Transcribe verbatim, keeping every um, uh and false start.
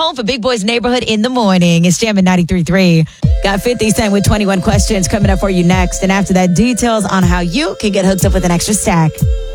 home for Big Boy's Neighborhood in the morning. It's Jam at ninety-three point three. Got fifty Cent with twenty-one questions coming up for you next. And after that, details on how you can get hooked up with an extra stack.